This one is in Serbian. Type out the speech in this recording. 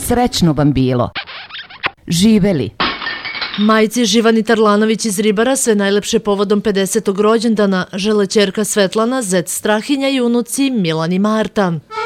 Srećno vam bilo. Živeli. Majci Živani Tarlanović iz Ribara sve najlepše povodom 50. rođendana žele ćerka Svetlana, zet Strahinja i unuci Milan i Marta.